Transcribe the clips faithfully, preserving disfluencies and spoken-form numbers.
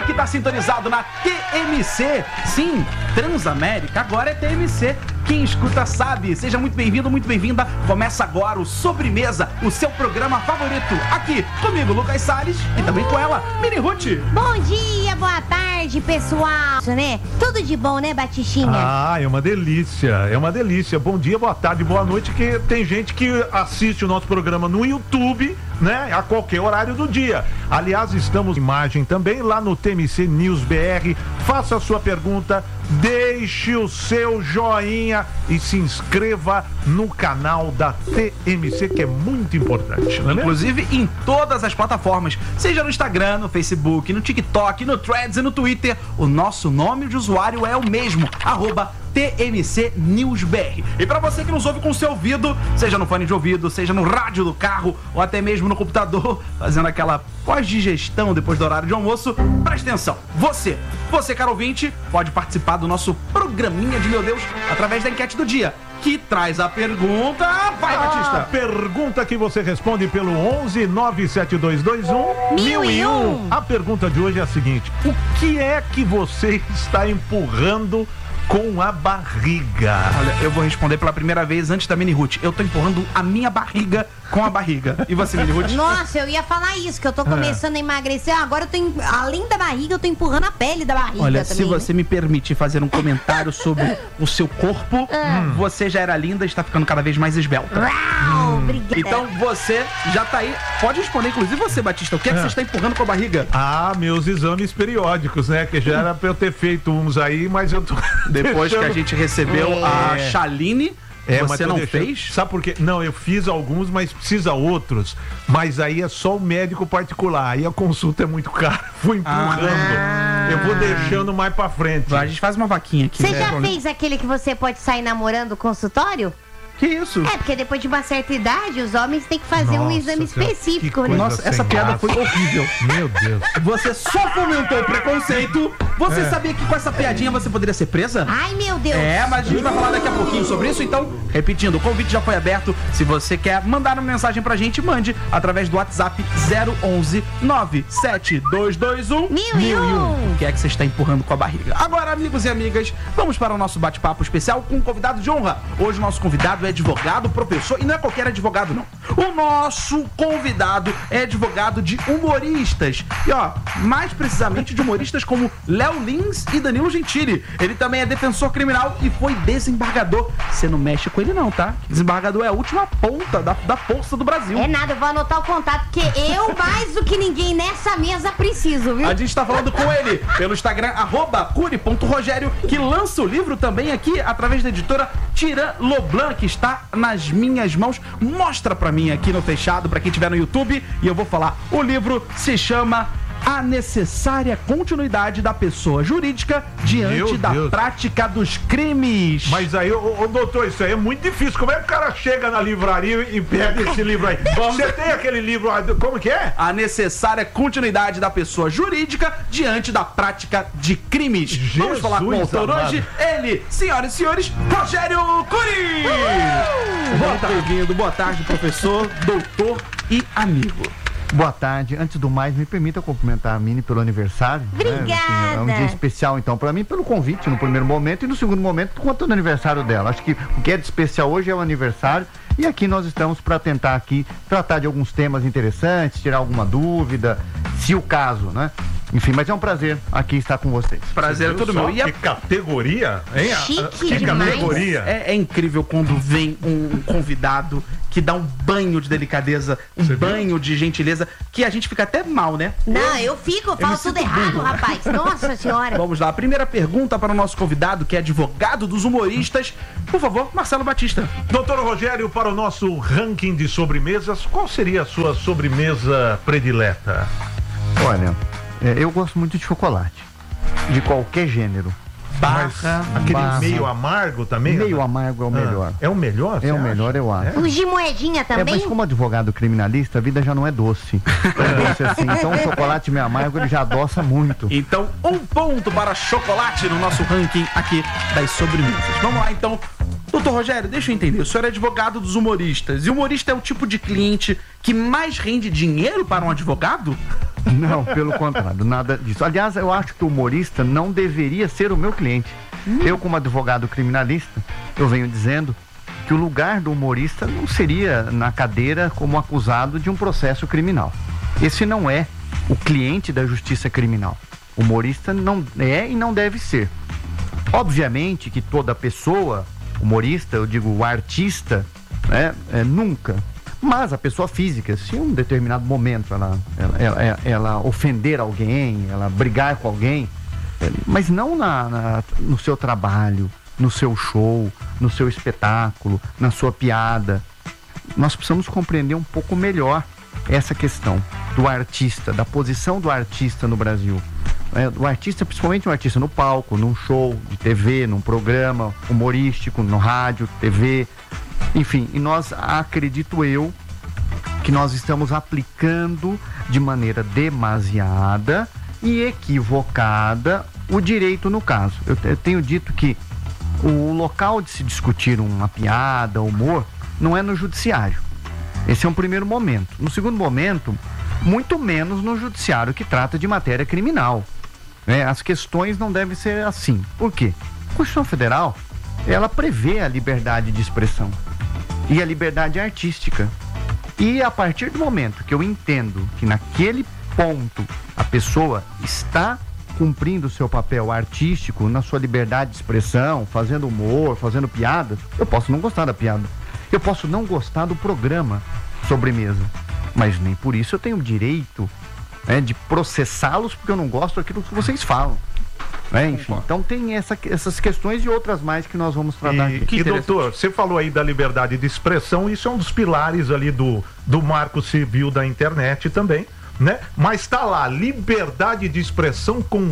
que tá sintonizado na T M C. Sim, Transamérica, agora é T M C. Quem escuta sabe. Seja muito bem-vindo, muito bem-vinda. Começa agora o Sobremesa, o seu programa favorito. Aqui, comigo, Lucas Salles, e também com ela, Mini Ruth. Bom dia, boa tarde, pessoal. Né? Tudo de bom, né, Batistinha? Ah, é uma delícia, é uma delícia. Bom dia, boa tarde, boa noite, que tem gente que assiste o nosso programa no YouTube, né, a qualquer horário do dia. Aliás, estamos em imagem também lá no T M C News B R. Faça a sua pergunta, deixe o seu joinha e se inscreva no canal da T M C, que é muito importante, não é mesmo? Inclusive em todas as plataformas, seja no Instagram, no Facebook, no TikTok, no Threads e no Twitter, o nosso nome de usuário é o mesmo, arroba T M C News B R. E para você que nos ouve com o seu ouvido, seja no fone de ouvido, seja no rádio do carro ou até mesmo no computador, fazendo aquela pós-digestão depois do horário de almoço, preste atenção. Você, você caro ouvinte, pode participar do nosso programinha de meu Deus através da enquete do dia, que traz a pergunta. Vai, Batista! A pergunta que você responde pelo onze nove sete dois dois um Mil e um. A pergunta de hoje é a seguinte: o que é que você está empurrando com a barriga? Olha, eu vou responder pela primeira vez antes da Mini Ruth. Eu tô empurrando a minha barriga com a barriga. E você, Mini Ruth? Nossa, eu ia falar isso, que eu tô começando é. a emagrecer. Agora eu tô, em, além da barriga, eu tô empurrando a pele da barriga. Olha, também, se né? você me permitir fazer um comentário sobre o seu corpo, hum. você já era linda e está ficando cada vez mais esbelta. Uau, hum. obrigada. Então você já tá aí. Pode responder, inclusive você, Batista. O que é que é. você está empurrando com a barriga? Ah, meus exames periódicos, né? Que já era pra eu ter feito uns aí, mas eu tô... Depois deixando... que a gente recebeu é. a Chaline... É, você não deixando... fez? Sabe por quê? Não, eu fiz alguns, mas precisa outros. Mas aí é só o médico particular. Aí a consulta é muito cara. Vou empurrando. Ah. Eu vou deixando mais pra frente. A gente faz uma vaquinha aqui. Você né? já fez aquele que você pode sair namorando consultório? Que isso? É, porque depois de uma certa idade, os homens têm que fazer Nossa, um exame específico, né? Nossa, essa piada foi horrível. Meu Deus. Você só fomentou o preconceito. Você é. sabia que com essa piadinha você poderia ser presa? Ai, meu Deus. É, mas a gente vai falar daqui a pouquinho sobre isso. Então, repetindo, o convite já foi aberto. Se você quer mandar uma mensagem pra gente, mande através do WhatsApp zero onze nove sete dois dois um mil e um. O que é que você está empurrando com a barriga? Agora, amigos e amigas, vamos para o nosso bate-papo especial com um convidado de honra. Hoje o nosso convidado é advogado, professor, e não é qualquer advogado, não. O nosso convidado é advogado de humoristas. E ó, mais precisamente de humoristas como Léo Lins e Danilo Gentili. Ele também é defensor criminal e foi desembargador. Você não mexe com ele não, tá? Desembargador é a última ponta da, da força do Brasil. É nada, eu vou anotar o contato, porque eu, mais do que ninguém nessa mesa, preciso, viu? A gente tá falando com ele pelo Instagram, arroba curi ponto rogério, que lança o livro também aqui através da editora Tiran Loblan, que está nas minhas mãos. Mostra pra mim aqui no fechado, pra quem estiver no YouTube, e eu vou falar. O livro se chama A Necessária Continuidade da Pessoa Jurídica Diante Meu da Deus. Prática dos Crimes. Mas aí, ô, ô, doutor, isso aí é muito difícil. Como é que o cara chega na livraria e pega esse livro aí? Você tem aquele livro, como que é? A Necessária Continuidade da Pessoa Jurídica Diante da Prática de Crimes. Jesus Vamos falar com o autor amado. hoje, ele, senhoras e senhores, Rogério Curi! Boa tarde, boa tarde, professor, doutor e amigo. Boa tarde. Antes do mais, me permita cumprimentar a Mini pelo aniversário. Obrigada. Né? Assim, é um dia especial, então, para mim, pelo convite no primeiro momento e no segundo momento, quanto ao aniversário dela. Acho que o que é de especial hoje é o aniversário. E aqui nós estamos para tentar aqui tratar de alguns temas interessantes, tirar alguma dúvida, se o caso, né? Enfim, mas é um prazer aqui estar com vocês. Prazer é todo meu. E a... Que categoria, hein? Chique que demais. categoria. É, é incrível quando vem um convidado que dá um banho de delicadeza, um Você banho viu? de gentileza, que a gente fica até mal, né? Não, eu fico, eu falo tudo errado, burro. rapaz. Nossa senhora. Vamos lá, a primeira pergunta para o nosso convidado, que é advogado dos humoristas. Por favor, Marcelo Batista. Doutor Rogério, para o nosso ranking de sobremesas, qual seria a sua sobremesa predileta? Olha, é, eu gosto muito de chocolate, de qualquer gênero. Barra, aquele barra. meio amargo também? Meio amargo é o melhor. Ah, é o melhor? É o melhor, eu acho. É? Os de moedinha também? É, mas como advogado criminalista, a vida já não é doce. É doce assim. Então o chocolate meio amargo, ele já adoça muito. Então, um ponto para chocolate no nosso ranking aqui das sobremesas. Vamos lá, então. Doutor Rogério, deixa eu entender, o senhor é advogado dos humoristas, e o humorista é o tipo de cliente que mais rende dinheiro para um advogado? Não, pelo contrário, nada disso. Aliás, eu acho que o humorista não deveria ser o meu cliente. Hum. Eu, como advogado criminalista, eu venho dizendo que o lugar do humorista não seria na cadeira como acusado de um processo criminal. Esse não é o cliente da justiça criminal. O humorista não é e não deve ser. Obviamente que toda pessoa, humorista, eu digo o artista, né, é, nunca. Mas a pessoa física, se em um determinado momento ela, ela, ela, ela ofender alguém, ela brigar com alguém, é, mas não na, na, no seu trabalho, no seu show, no seu espetáculo, na sua piada. Nós precisamos compreender um pouco melhor essa questão do artista, da posição do artista no Brasil. É, o artista, principalmente um artista no palco, num show de T V, num programa humorístico, no rádio, T V, enfim, e nós, acredito eu, que nós estamos aplicando de maneira demasiada e equivocada o direito no caso. Eu, eu tenho dito que o local de se discutir uma piada, humor, não é no judiciário. Esse é um primeiro momento. No segundo momento, muito menos no judiciário que trata de matéria criminal. É, as questões não devem ser assim. Por quê? A Constituição Federal, ela prevê a liberdade de expressão e a liberdade artística. E a partir do momento que eu entendo que naquele ponto a pessoa está cumprindo o seu papel artístico na sua liberdade de expressão, fazendo humor, fazendo piadas, eu posso não gostar da piada. Eu posso não gostar do programa Sobremesa, mas nem por isso eu tenho o direito, né, de processá-los porque eu não gosto daquilo que vocês falam. Né? Enfim, então tem essa, essas questões e outras mais que nós vamos tratar e, aqui. E doutor, você falou aí da liberdade de expressão, isso é um dos pilares ali do, do marco civil da internet também, né? Mas tá lá, liberdade de expressão com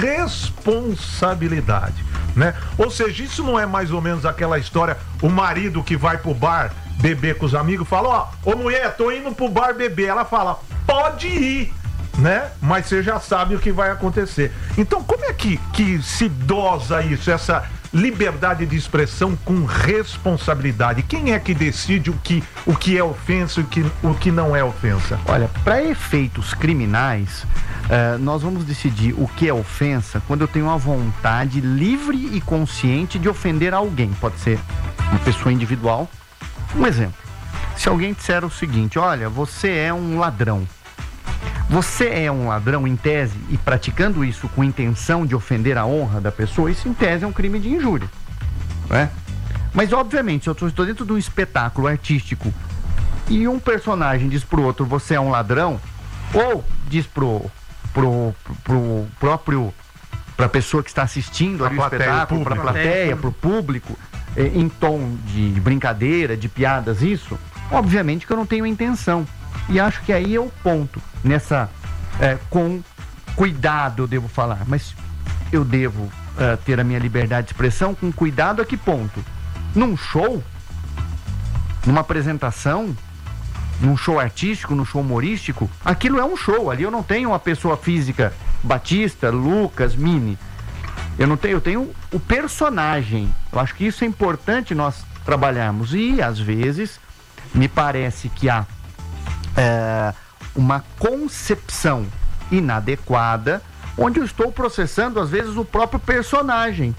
responsabilidade, né? Ou seja, isso não é mais ou menos aquela história, o marido que vai pro bar beber com os amigos, fala, ó, ô mulher, tô indo pro bar beber, ela fala, pode ir, né? Mas você já sabe o que vai acontecer. Então, como é que, que se dosa isso, essa liberdade de expressão com responsabilidade? Quem é que decide o que, o que é ofensa e o que, o que não é ofensa? Olha, para efeitos criminais, uh, nós vamos decidir o que é ofensa quando eu tenho uma vontade livre e consciente de ofender alguém. Pode ser uma pessoa individual. Um exemplo, se alguém disser o seguinte, olha, você é um ladrão. Você é um ladrão em tese e praticando isso com intenção de ofender a honra da pessoa, isso em tese é um crime de injúria, né? Mas obviamente, se eu estou dentro de um espetáculo artístico e um personagem diz pro outro, você é um ladrão, ou diz pro, pro, pro próprio, pra pessoa que está assistindo ali o espetáculo, pra plateia, pro público, em tom de brincadeira, de piadas, isso, obviamente que eu não tenho intenção. E acho que aí é o ponto. Nessa, é, com cuidado eu devo falar, mas eu devo uh, ter a minha liberdade de expressão com cuidado a que ponto? Num show, numa apresentação, num show artístico, num show humorístico, aquilo é um show, ali eu não tenho uma pessoa física, Batista, Lucas, Mini, eu não tenho, eu tenho o personagem. Eu acho que isso é importante nós trabalharmos e às vezes me parece que há É, uma concepção inadequada, onde eu estou processando às vezes o próprio personagem.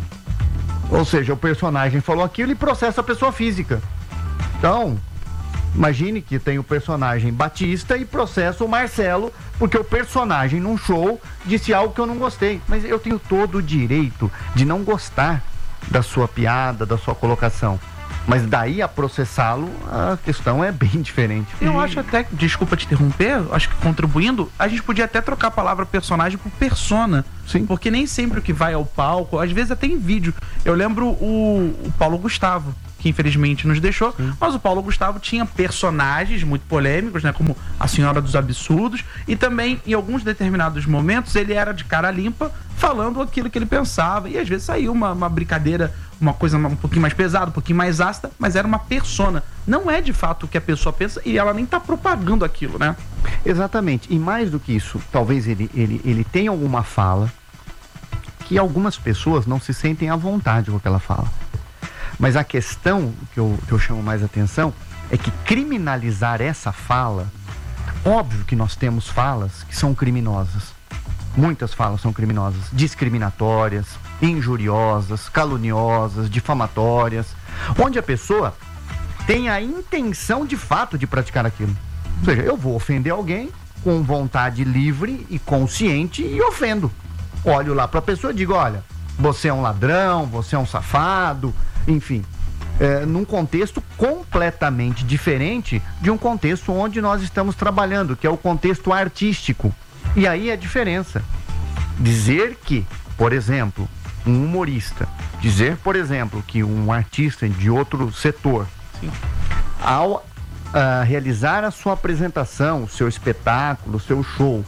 Ou seja, o personagem falou aquilo e processa a pessoa física. Então, imagine que tem o personagem Batista e processa o Marcelo, porque o personagem num show disse algo que eu não gostei. Mas eu tenho todo o direito de não gostar da sua piada, da sua colocação. Mas daí a processá-lo, a questão é bem diferente. Eu e... acho até, desculpa te interromper, acho que contribuindo, a gente podia até trocar a palavra personagem por persona. Sim. Porque nem sempre o que vai ao palco, às vezes até em vídeo. Eu lembro o, o Paulo Gustavo, que infelizmente nos deixou, sim, mas o Paulo Gustavo tinha personagens muito polêmicos, né, como a Senhora dos Absurdos, e também em alguns determinados momentos ele era de cara limpa, falando aquilo que ele pensava, e às vezes saiu uma, uma brincadeira, uma coisa um pouquinho mais pesada, um pouquinho mais ácida, mas era uma persona, não é de fato o que a pessoa pensa, e ela nem tá propagando aquilo, né? Exatamente, e mais do que isso, talvez ele, ele, ele tenha alguma fala que algumas pessoas não se sentem à vontade com aquela fala. Mas a questão que eu, que eu chamo mais atenção é que criminalizar essa fala, óbvio que nós temos falas que são criminosas. Muitas falas são criminosas, discriminatórias, injuriosas, caluniosas, difamatórias, onde a pessoa tem a intenção de fato de praticar aquilo. Ou seja, eu vou ofender alguém com vontade livre e consciente e ofendo. Olho lá para a pessoa e digo, olha, você é um ladrão, você é um safado, enfim. É, num contexto completamente diferente de um contexto onde nós estamos trabalhando, que é o contexto artístico. E aí a diferença. Dizer que, por exemplo, um humorista, dizer, por exemplo, que um artista de outro setor, Sim. ao uh, realizar a sua apresentação, o seu espetáculo, o seu show,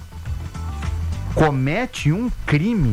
comete um crime,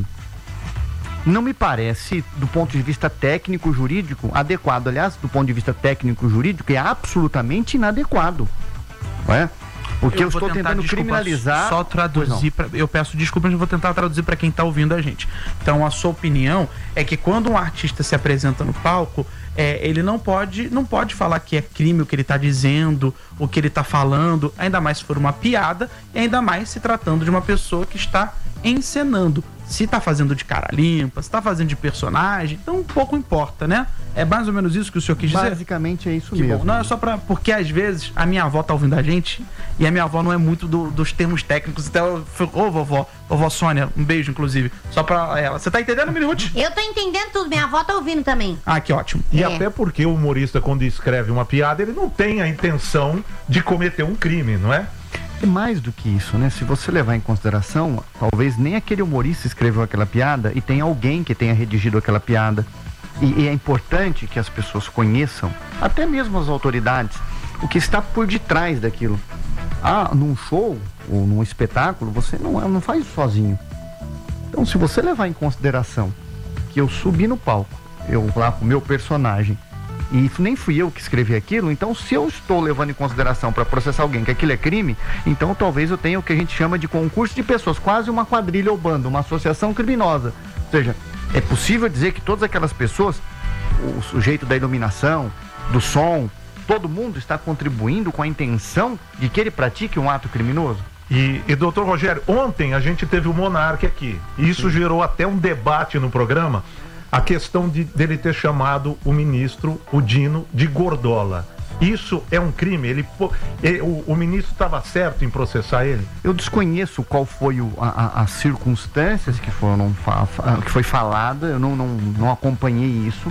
não me parece, do ponto de vista técnico-jurídico, adequado. Aliás, do ponto de vista técnico-jurídico, é absolutamente inadequado. Não é? Porque eu, eu estou tentando criminalizar. Só traduzir, pra, eu peço desculpas, mas vou tentar traduzir para quem está ouvindo a gente. Então, a sua opinião é que quando um artista se apresenta no palco, é, ele não pode, não pode falar que é crime o que ele está dizendo, o que ele está falando, ainda mais se for uma piada, e ainda mais se tratando de uma pessoa que está encenando. Se tá fazendo de cara limpa, se tá fazendo de personagem, então pouco importa, né? É mais ou menos isso que o senhor quis dizer? Basicamente é isso que mesmo. Bom. Não, é só pra... Porque às vezes a minha avó tá ouvindo a gente e a minha avó não é muito do, dos termos técnicos. Então, ô oh, vovó, vovó Sônia, um beijo inclusive, só pra ela. Você tá entendendo, Minute? Eu tô entendendo tudo, minha avó tá ouvindo também. Ah, que ótimo. E é. até porque o humorista, quando escreve uma piada, ele não tem a intenção de cometer um crime, não é? É mais do que isso, né? Se você levar em consideração, talvez nem aquele humorista escreveu aquela piada e tem alguém que tenha redigido aquela piada. E, e é importante que as pessoas conheçam, até mesmo as autoridades, o que está por detrás daquilo. Ah, num show ou num espetáculo, você não, não faz isso sozinho. Então, se você levar em consideração que eu subi no palco, eu lá com o meu personagem, e nem fui eu que escrevi aquilo, então se eu estou levando em consideração para processar alguém que aquilo é crime, então talvez eu tenha o que a gente chama de concurso de pessoas, quase uma quadrilha ou bando, uma associação criminosa. Ou seja, é possível dizer que todas aquelas pessoas, o sujeito da iluminação, do som, todo mundo está contribuindo com a intenção de que ele pratique um ato criminoso? E, e doutor Rogério, ontem a gente teve o Monark aqui, e isso Sim. gerou até um debate no programa, a questão de, dele ter chamado o ministro, o Dino, de gordola. Isso é um crime? Ele, ele, o, o ministro estava certo em processar ele? Eu desconheço qual foi o, a, as circunstâncias que foram que foi falada, eu não, não, não acompanhei isso.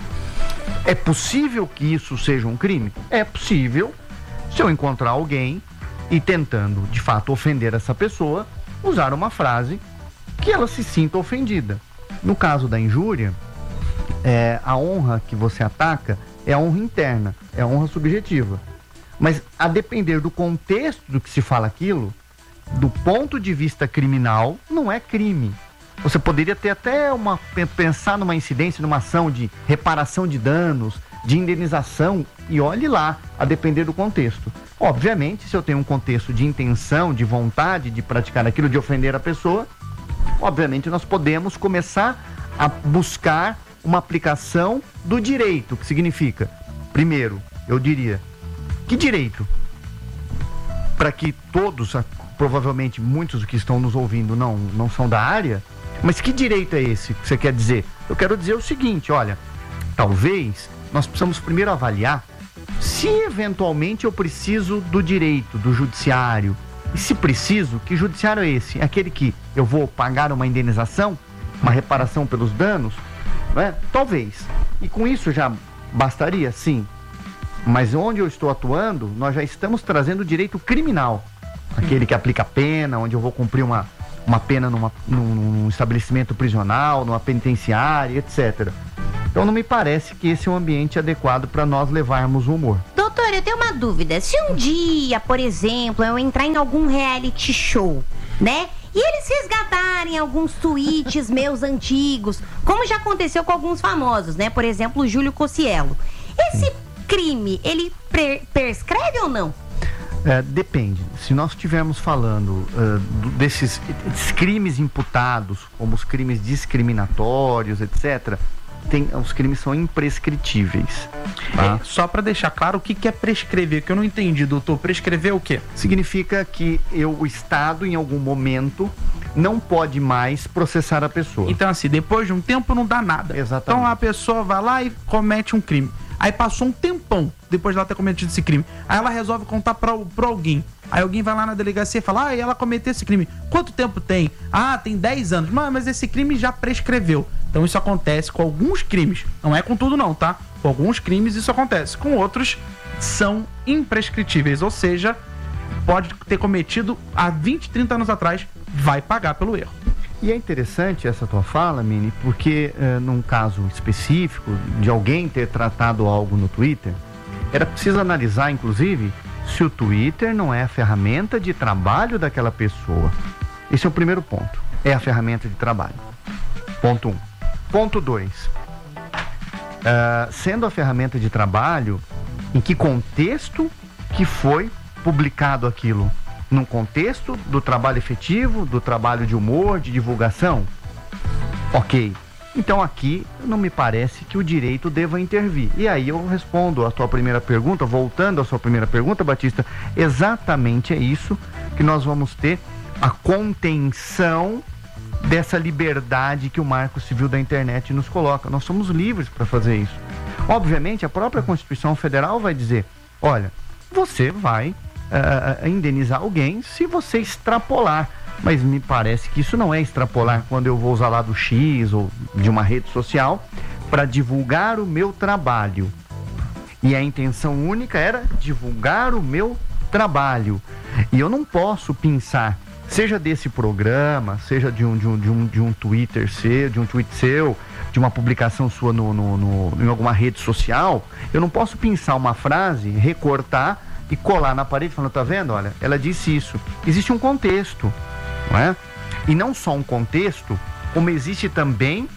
É possível que isso seja um crime? É possível, se eu encontrar alguém e tentando, de fato, ofender essa pessoa, usar uma frase que ela se sinta ofendida. No caso da injúria, É, a honra que você ataca é a honra interna, é a honra subjetiva. Mas a depender do contexto do que se fala aquilo, do ponto de vista criminal, não é crime. Você poderia ter até uma, pensar numa incidência, numa ação de reparação de danos, de indenização, e olhe lá, a depender do contexto. Obviamente, se eu tenho um contexto de intenção, de vontade de praticar aquilo, de ofender a pessoa, obviamente nós podemos começar a buscar uma aplicação do direito, que significa, primeiro, eu diria, que direito? Para que todos, provavelmente muitos que estão nos ouvindo não, não são da área, mas que direito é esse que você quer dizer? Eu quero dizer o seguinte, olha, talvez nós precisamos primeiro avaliar se eventualmente eu preciso do direito, do judiciário, e se preciso, que judiciário é esse? É aquele que eu vou pagar uma indenização, uma reparação pelos danos? É? Talvez. E com isso já bastaria? Sim. Mas onde eu estou atuando, nós já estamos trazendo o direito criminal. Aquele que aplica pena, onde eu vou cumprir uma, uma pena numa, num, num estabelecimento prisional, numa penitenciária, etcétera. Então não me parece que esse é um ambiente adequado para nós levarmos o humor. Doutor, eu tenho uma dúvida. Se um dia, por exemplo, eu entrar em algum reality show, né? E eles resgatarem alguns tweets meus antigos, como já aconteceu com alguns famosos, né? Por exemplo, o Júlio Cocielo. Esse crime, ele pre- prescreve ou não? É, depende. Se nós estivermos falando uh, desses, desses crimes imputados, como os crimes discriminatórios, etcétera, tem, os crimes são imprescritíveis. Tá? É, só para deixar claro, o que, que é prescrever, que eu não entendi, doutor. Prescrever o quê? Significa que eu, o Estado, em algum momento, não pode mais processar a pessoa. Então, assim, depois de um tempo não dá nada. Exatamente. Então a pessoa vai lá e comete um crime. Aí passou um tempão depois de ela ter cometido esse crime. Aí ela resolve contar pra, pra alguém. Aí alguém vai lá na delegacia e fala: ah, ela cometeu esse crime. Quanto tempo tem? Ah, tem dez anos. Mas, mas esse crime já prescreveu. Então isso acontece com alguns crimes. Não é com tudo não, tá? Com alguns crimes isso acontece. Com outros são imprescritíveis. Ou seja, pode ter cometido há vinte, trinta anos atrás, vai pagar pelo erro. E é interessante essa tua fala, Mini, porque uh, num caso específico de alguém ter tratado algo no Twitter, era preciso analisar, inclusive, se o Twitter não é a ferramenta de trabalho daquela pessoa. Esse é o primeiro ponto. É a ferramenta de trabalho. Ponto um. Ponto dois. Uh, sendo a ferramenta de trabalho, em que contexto que foi publicado aquilo? Num contexto do trabalho efetivo, do trabalho de humor, de divulgação? Ok. Então aqui não me parece que o direito deva intervir. E aí eu respondo a tua primeira pergunta, voltando à sua primeira pergunta, Batista, exatamente é isso que nós vamos ter, a contenção dessa liberdade que o Marco Civil da Internet nos coloca. Nós somos livres para fazer isso. Obviamente a própria Constituição Federal vai dizer, olha, você vai Uh, indenizar alguém se você extrapolar, mas me parece que isso não é extrapolar quando eu vou usar lá do X ou de uma rede social para divulgar o meu trabalho, e a intenção única era divulgar o meu trabalho, e eu não posso pensar, seja desse programa, seja de um, de um, de um, de um Twitter seu, de um tweet seu, de uma publicação sua no, no, no, em alguma rede social, eu não posso pensar uma frase, recortar e colar na parede falando, tá vendo? Olha, ela disse isso. Existe um contexto, não é? E não só um contexto, como existe também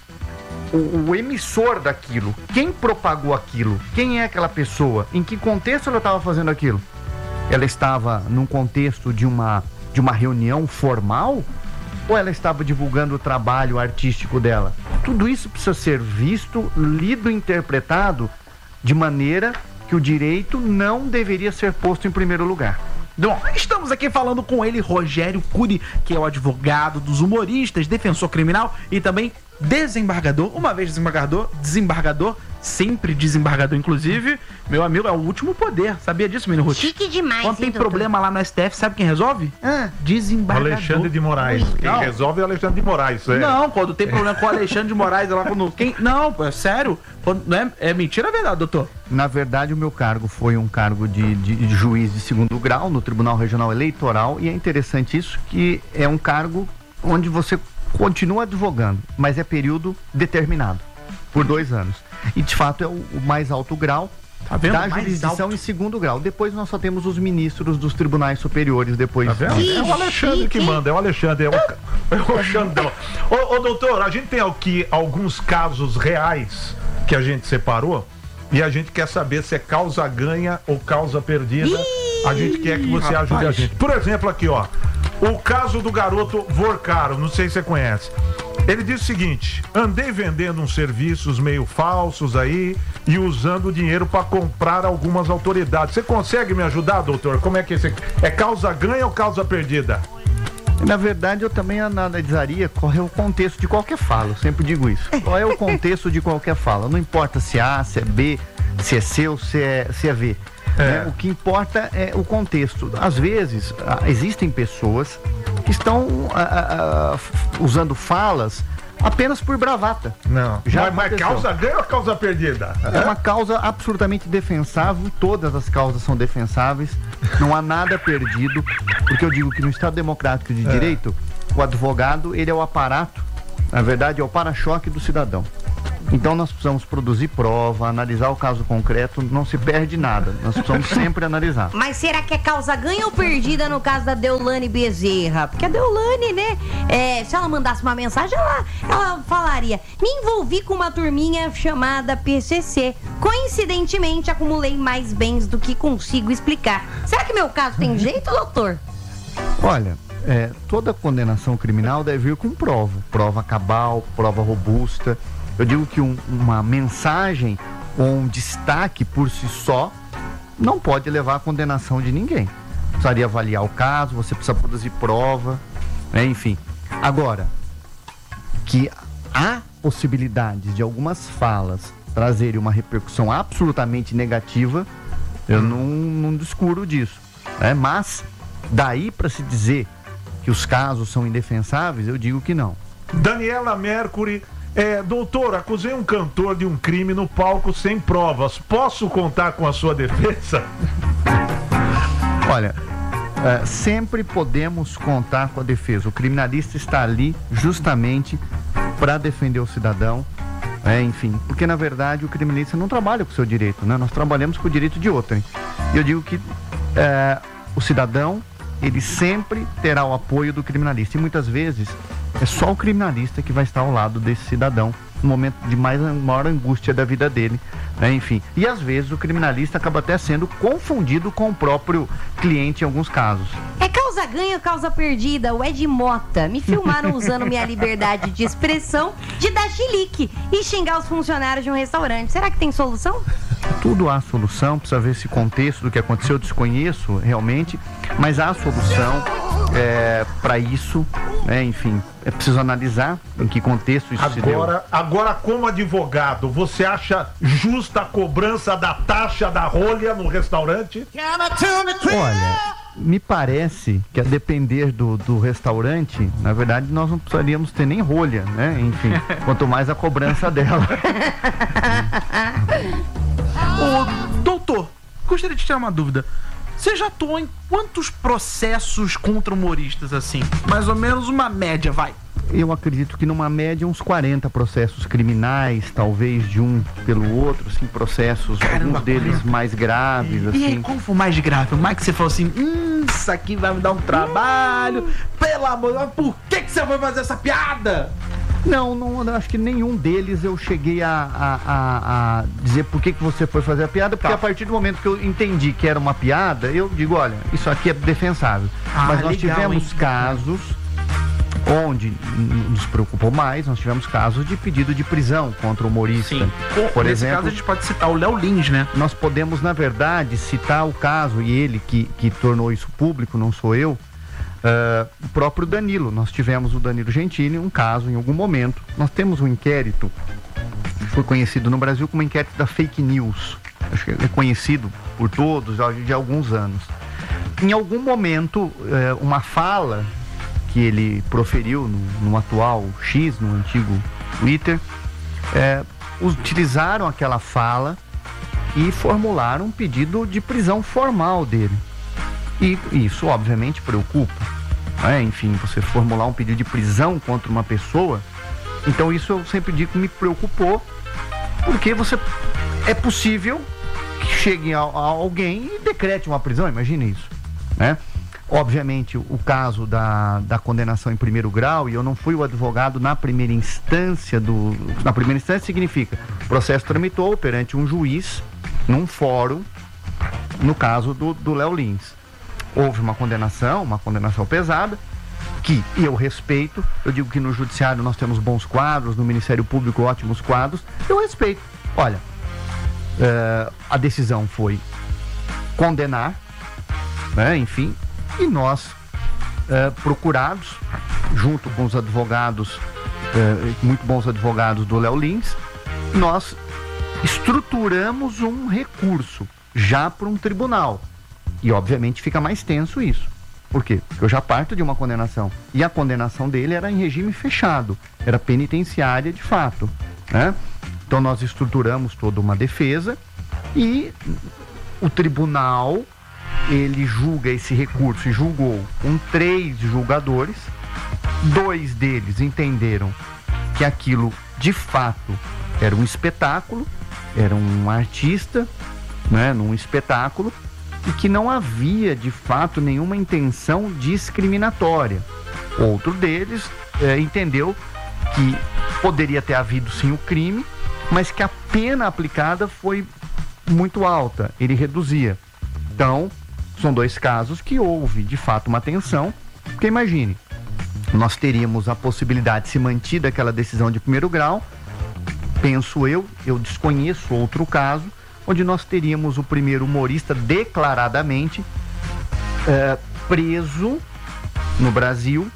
o, o emissor daquilo. Quem propagou aquilo? Quem é aquela pessoa? Em que contexto ela estava fazendo aquilo? Ela estava num contexto de uma, de uma reunião formal? Ou ela estava divulgando o trabalho artístico dela? Tudo isso precisa ser visto, lido, interpretado de maneira que o direito não deveria ser posto em primeiro lugar. Bom, estamos aqui falando com ele, Rogério Cury, que é o advogado dos humoristas, defensor criminal e também desembargador. Uma vez desembargador, desembargador, sempre desembargador, inclusive. Meu amigo, é o último poder. Sabia disso, menino Ruth? Chique demais, Quando tem hein, doutor? problema lá no S T F, sabe quem resolve? Ah. Desembargador. Alexandre de Moraes. Quem Não. resolve é Alexandre de Moraes. É. Não, quando tem problema com o Alexandre de Moraes, lá quando... Quem... Não, pô, é sério. Quando... Não é... é mentira, é verdade, doutor? Na verdade, o meu cargo foi um cargo de, de, de juiz de segundo grau no Tribunal Regional Eleitoral, e é interessante isso, que é um cargo onde você continua advogando, mas é período determinado, por dois anos. E de fato é o, o mais alto grau Tá vendo? da Mais jurisdição alto. em segundo grau. Depois nós só temos os ministros dos tribunais superiores depois. Tá vendo? Que É o Alexandre que chique. manda, é o Alexandre, é o, é o Xandão. Ô, ô, doutor, a gente tem aqui alguns casos reais que a gente separou e a gente quer saber se é causa ganha ou causa perdida. A gente quer que você rapaz. ajude a gente. Por exemplo, aqui, ó, o caso do garoto Vorcaro, não sei se você conhece. Ele diz o seguinte: andei vendendo uns serviços meio falsos aí e usando o dinheiro para comprar algumas autoridades. Você consegue me ajudar, doutor? Como é que é esse... É causa ganha ou causa perdida? Na verdade, eu também analisaria qual é o contexto de qualquer fala. Eu sempre digo isso. Qual é o contexto de qualquer fala? Não importa se é A, se é B, se é C ou se é, se é V. É. Né? O que importa é o contexto. Às vezes, ah, existem pessoas que estão ah, ah, ah, usando falas apenas por bravata. Não. Já mas, mas aconteceu. causa ganha ou causa perdida? É uma causa absolutamente defensável, todas as causas são defensáveis, não há nada perdido, porque eu digo que no Estado Democrático de Direito, o advogado, ele é o aparato, na verdade é o para-choque do cidadão. Então nós precisamos produzir prova, analisar o caso concreto, não se perde nada, nós precisamos sempre analisar. Mas será que é causa ganha ou perdida no caso da Deolane Bezerra? Porque a Deolane, né, é, se ela mandasse uma mensagem, ela, ela falaria: me envolvi com uma turminha chamada P C C. Coincidentemente, acumulei mais bens do que consigo explicar. Será que meu caso tem jeito, doutor? Olha, é, toda condenação criminal deve vir com prova, prova cabal, prova robusta. Eu digo que um, uma mensagem ou um destaque por si só não pode levar à condenação de ninguém. Precisaria avaliar o caso, você precisa produzir prova, né? Enfim. Agora, que há possibilidades de algumas falas trazerem uma repercussão absolutamente negativa, eu não, não discuro disso, né? Mas daí para se dizer que os casos são indefensáveis, eu digo que não. Daniela Mercury, é, doutor, acusei um cantor de um crime no palco sem provas. Posso contar com a sua defesa? Olha, é, sempre podemos contar com a defesa. O criminalista está ali justamente para defender o cidadão, é, enfim, porque na verdade o criminalista não trabalha com o seu direito, né? Nós trabalhamos com o direito de outrem. E eu digo que é, o cidadão, ele sempre terá o apoio do criminalista. E muitas vezes é só o criminalista que vai estar ao lado desse cidadão no momento de mais, maior angústia da vida dele, né? Enfim. E às vezes o criminalista acaba até sendo confundido com o próprio cliente em alguns casos. É causa ganha ou causa perdida? O Ed Mota. Me filmaram usando minha liberdade de expressão de dar chilique e xingar os funcionários de um restaurante. Será que tem solução? Tudo há solução, precisa ver esse contexto do que aconteceu, eu desconheço realmente, mas há solução é, para isso, né? Enfim, é preciso analisar em que contexto isso se deu. Agora, agora, como advogado, você acha justa a cobrança da taxa da rolha no restaurante? Olha, me parece que a depender do, do restaurante, na verdade nós não precisaríamos ter nem rolha, né? Enfim, quanto mais a cobrança dela. Ô, doutor, gostaria de tirar uma dúvida. Você já atuou em quantos processos contra humoristas, assim? Mais ou menos uma média, vai. Eu acredito que numa média uns quarenta processos criminais, talvez de um pelo outro, assim, processos, Caramba, alguns deles quarenta. mais graves, E assim. aí, qual foi o mais grave? O mais que você falou assim, hum, isso aqui vai me dar um trabalho, pelo amor de Deus, por que que você foi fazer essa piada? Não, não, eu acho que nenhum deles eu cheguei a, a, a, a dizer por que que você foi fazer a piada, porque Tá. a partir do momento que eu entendi que era uma piada, eu digo, olha, isso aqui é defensável. Ah, Mas nós legal, tivemos hein? casos onde n- nos preocupou mais, nós tivemos casos de pedido de prisão contra o humorista. Por, Por nesse exemplo, caso a gente pode citar o Léo Lins, né? nós podemos, na verdade, citar o caso, e ele que, que tornou isso público, não sou eu, uh, o próprio Danilo. Nós tivemos o Danilo Gentili, um caso em algum momento. Nós temos um inquérito, que foi conhecido no Brasil como inquérito da fake news. Acho que é conhecido por todos já de alguns anos. Em algum momento, uh, uma fala que ele proferiu no, no atual X, no antigo Twitter, é, utilizaram aquela fala e formularam um pedido de prisão formal dele. E isso, obviamente, preocupa, né? Enfim, você formular um pedido de prisão contra uma pessoa, então isso eu sempre digo que me preocupou, porque você é possível que chegue a, a alguém e decrete uma prisão, imagine isso, né? Obviamente, o caso da, da condenação em primeiro grau, e eu não fui o advogado na primeira instância do... Na primeira instância significa, o processo tramitou perante um juiz, num fórum, no caso do, do Léo Lins. Houve uma condenação, uma condenação pesada, que eu respeito. Eu digo que no judiciário nós temos bons quadros, no Ministério Público ótimos quadros, eu respeito. Olha, uh, a decisão foi condenar, né, enfim, e nós, uh, procurados, junto com os advogados, uh, muito bons advogados do Léo Lins, nós estruturamos um recurso já para um tribunal. E obviamente fica mais tenso isso. Por quê? Porque eu já parto de uma condenação. E a condenação dele era em regime fechado, era penitenciária de fato, né? Então nós estruturamos toda uma defesa e o tribunal, ele julga esse recurso e julgou com três julgadores. Dois deles entenderam que aquilo de fato era um espetáculo, era um artista, né, num espetáculo, e que não havia de fato nenhuma intenção discriminatória. Outro deles é, entendeu que poderia ter havido sim o crime, mas que a pena aplicada foi muito alta, ele reduzia. Então, são dois casos que houve de fato uma tensão, porque imagine, nós teríamos a possibilidade, se mantida aquela decisão de primeiro grau, penso eu, eu desconheço outro caso, onde nós teríamos o primeiro humorista declaradamente é, preso no Brasil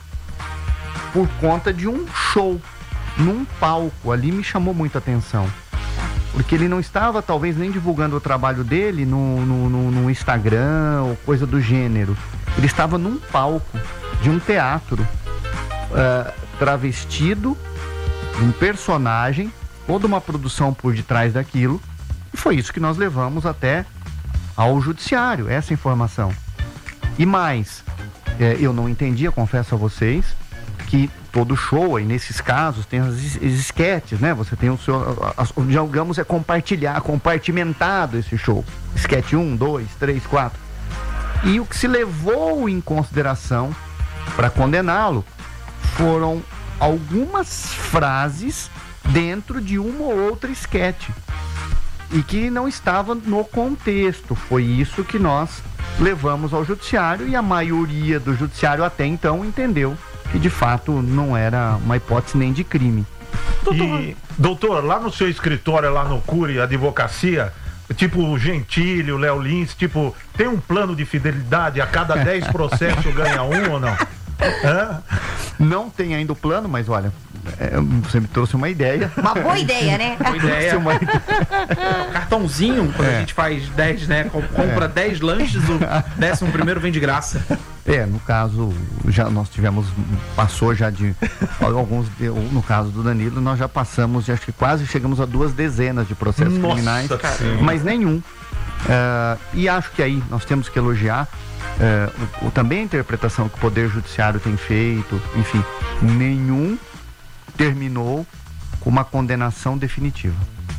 por conta de um show num palco. Ali me chamou muita atenção, porque ele não estava talvez nem divulgando o trabalho dele no, no, no, no Instagram ou coisa do gênero. Ele estava num palco de um teatro, uh, travestido de um personagem, toda uma produção por detrás daquilo, e foi isso que nós levamos até ao judiciário, essa informação. E mais, eh, eu não entendia, confesso a vocês, que todo show aí, nesses casos, tem as, as esquetes, né? Você tem o seu, as, digamos, é compartilhar, compartimentado esse show. Esquete um, dois, três, quatro. E o que se levou em consideração para condená-lo foram algumas frases dentro de uma ou outra esquete e que não estava no contexto. Foi isso que nós levamos ao judiciário, e a maioria do judiciário até então entendeu que de fato não era uma hipótese nem de crime. E, doutor, lá no seu escritório, lá no Cury Advocacia, tipo o Gentili, o Léo Lins, tipo, tem um plano de fidelidade, a cada dez processos ganha um ou não? Hã? Não tem ainda o plano, mas olha, é, você me trouxe uma ideia. Uma boa ideia, né? Boa ideia. Uma ideia. Cartãozinho, quando É. a gente faz dez, né? Com- Compra dez lanches, o décimo primeiro vem de graça. É, no caso, já nós tivemos, passou já de alguns, de- no caso do Danilo, nós já passamos, acho que quase chegamos a duas dezenas de processos Nossa criminais, Senhora. mas nenhum. É, e acho que aí nós temos que elogiar é, o, o- também a interpretação que o Poder Judiciário tem feito, enfim, nenhum terminou com uma condenação definitiva.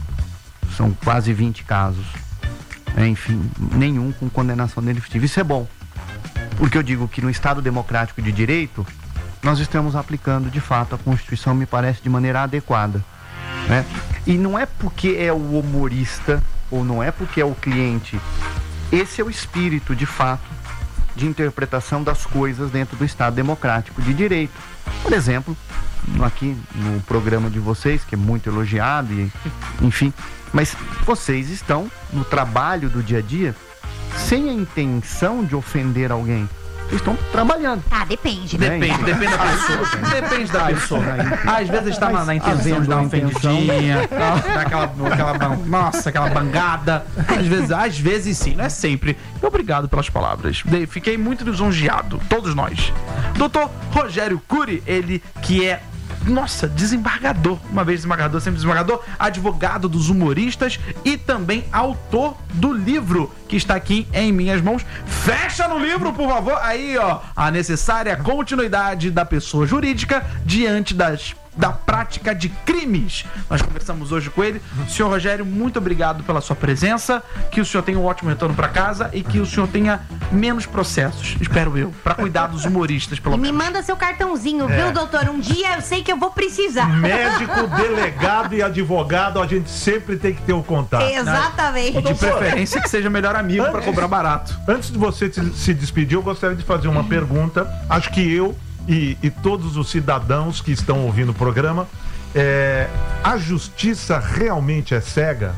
São quase vinte casos. É, enfim, nenhum com condenação definitiva. Isso é bom, porque eu digo que no Estado Democrático de Direito nós estamos aplicando de fato a Constituição, me parece, de maneira adequada, né? E não é porque é o humorista ou não é porque é o cliente. Esse é o espírito de fato de interpretação das coisas dentro do Estado Democrático de Direito. Por exemplo, no- aqui no programa de vocês, que é muito elogiado, e, enfim, mas vocês estão no trabalho do dia a dia sem a intenção de ofender alguém. Vocês estão trabalhando. Ah, depende. Né? Depende, depende da pessoa. Depende da pessoa. Às vezes está na, na intenção de havendo dar uma a intenção. ofendidinha, dar aquela, aquela, ban- nossa, aquela bangada. Às vezes, às vezes sim, não é sempre. E obrigado pelas palavras. De- Fiquei muito lisonjeado, todos nós. Doutor Rogério Cury, ele que é, nossa, desembargador, uma vez desembargador, sempre desembargador, advogado dos humoristas e também autor do livro que está aqui em minhas mãos. Fecha no livro, por favor. Aí, ó, a necessária continuidade da pessoa jurídica diante das da prática de crimes. Nós conversamos hoje com ele. Senhor Rogério, muito obrigado pela sua presença, que o senhor tenha um ótimo retorno para casa e que o senhor tenha menos processos, espero eu, para cuidar dos humoristas, pelo E me menos. manda seu cartãozinho, É. viu, doutor? Um dia eu sei que eu vou precisar. Médico, delegado e advogado, a gente sempre tem que ter um contato. Exatamente. De preferência que seja melhor amigo para cobrar barato. Antes de você te- se despedir, eu gostaria de fazer uma pergunta. Acho que eu e, e todos os cidadãos que estão ouvindo o programa, é, a justiça realmente é cega?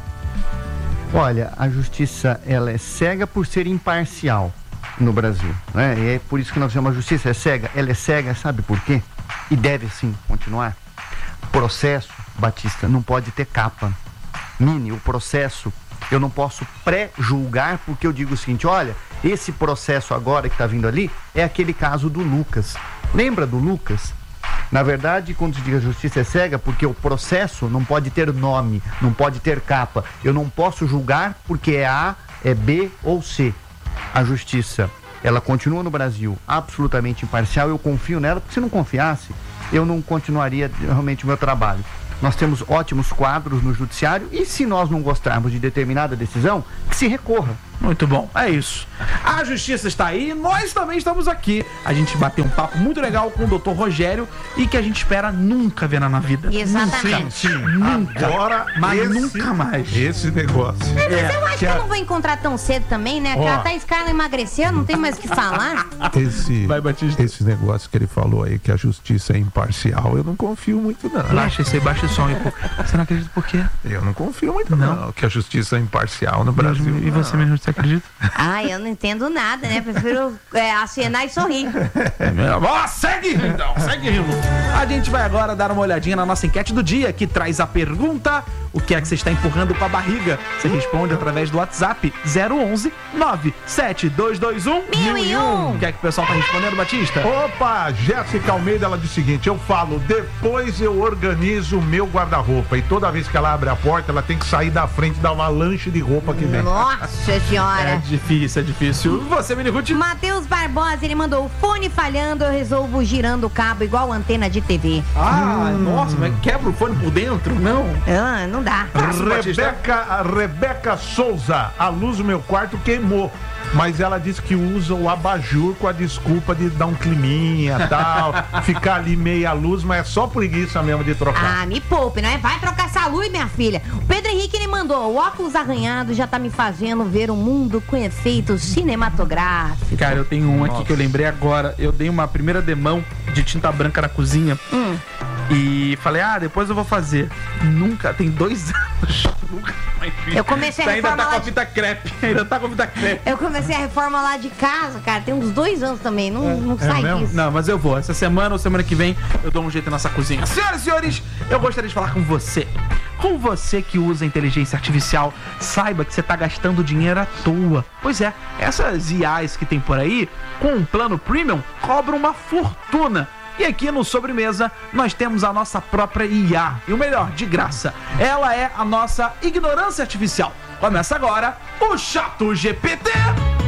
Olha, a justiça, ela é cega por ser imparcial no Brasil, né? E é por isso que nós chamamos a justiça é cega. Ela é cega, sabe por quê? E deve sim continuar. Processo, Batista, não pode ter capa. Mini, o processo, eu não posso pré-julgar, porque eu digo o seguinte: olha, esse processo agora que está vindo ali é aquele caso do Lucas. Lembra do Lucas? Na verdade, quando se diz a justiça é cega, porque o processo não pode ter nome, não pode ter capa. Eu não posso julgar porque é A, é B ou C. A justiça, ela continua no Brasil absolutamente imparcial. Eu confio nela, porque se não confiasse, eu não continuaria realmente o meu trabalho. Nós temos ótimos quadros no judiciário e se nós não gostarmos de determinada decisão, que se recorra. Muito bom, é isso. A justiça está aí, nós também estamos aqui. A gente bateu um papo muito legal com o doutor Rogério e que a gente espera nunca ver na vida. Exatamente. Sim, sim. Nunca. Agora, Mas esse, nunca mais. Esse negócio. Mas eu acho que que a- eu não vou encontrar tão cedo também, né? Porque Ó. até a Scarla emagreceu, não tem mais o que falar. Esse, Vai, Batista. esse negócio que ele falou aí, que a justiça é imparcial, eu não confio muito, não. Baixa esse aí, baixa o som aí, pô. Você não acredita por quê? Eu não confio muito, não, Não? que a justiça é imparcial no Brasil. E você mesmo, você acredita? Ah, eu não entendo nada, né? Prefiro é, acenar e sorrir. Ó, segue então, segue rindo. A gente vai agora dar uma olhadinha na nossa enquete do dia, que traz a pergunta: o que é que você está empurrando com a barriga? Você responde através do WhatsApp zero onze nove sete dois dois um Mil e um. O que é que o pessoal tá respondendo, Batista? Opa, Jéssica Almeida, ela diz o seguinte: eu falo, depois eu organizo o meu guarda-roupa. E toda vez que ela abre a porta, ela tem que sair da frente da avalanche de roupa que vem. Nossa É senhora. difícil, é difícil. Você, Mini Ruth? Matheus Barbosa, ele mandou: o fone falhando, eu resolvo girando o cabo igual antena de T V. Ah, nossa, mas quebra o fone por dentro? Não. Ah, não dá. Rebeca, a Rebeca Souza, a luz do meu quarto queimou. Mas ela disse que usa o abajur com a desculpa de dar um climinha e tal, ficar ali meia luz, mas é só preguiça mesmo de trocar. Ah, me poupe, não é? Vai trocar essa luz, minha filha. O Pedro Henrique, ele mandou: o óculos arranhado já tá me fazendo ver o mundo com efeitos cinematográficos. Cara, eu tenho um aqui que eu lembrei agora. Eu dei uma primeira demão de tinta branca na cozinha. Hum. E falei, ah, depois eu vou fazer. Nunca, tem dois anos. Nunca mais fiz. Eu comecei a Ainda reforma tá com lá a de- fita crepe. Ainda tá com a fita crepe. Eu comecei a reforma lá de casa, cara, tem uns dois anos também, não, não é sai mesmo? disso. Não, mas eu vou. Essa semana ou semana que vem eu dou um jeito nessa cozinha. Senhoras e senhores, eu gostaria de falar com você. Com você que usa inteligência artificial, saiba que você tá gastando dinheiro à toa. Pois é, essas I As que tem por aí, com um plano premium, cobram uma fortuna. E aqui no Sobremesa, nós temos a nossa própria I A. E o melhor, de graça. Ela é a nossa ignorância artificial. Começa agora o Chato G P T.